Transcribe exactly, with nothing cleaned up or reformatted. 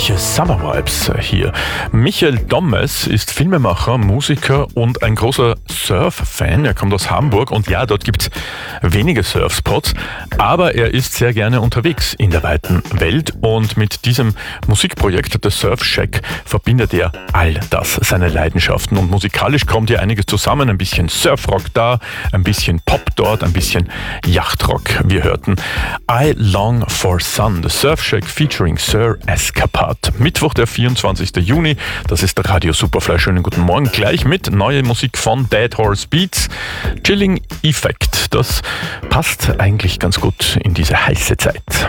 herrliche Summer Vibes hier. Michael Dommes ist Filmemacher, Musiker und ein großer Surf-Fan. Er kommt aus Hamburg und ja, dort gibt es wenige Surfspots, aber er ist sehr gerne unterwegs in der weiten Welt und mit diesem Musikprojekt The Surf Shack verbindet er all das, seine Leidenschaften, und musikalisch kommt hier einiges zusammen. Ein bisschen Surfrock da, ein bisschen Pop dort, ein bisschen Yachtrock. Wir hörten I Long for Sun, The Surf Shack featuring Sir Escapade. Mittwoch, der vierundzwanzigster Juni, das ist Radio Superfly. Schönen guten Morgen, gleich mit neue Musik von Dead Horse Beats, Chilling Effect. Das passt eigentlich ganz gut in diese heiße Zeit.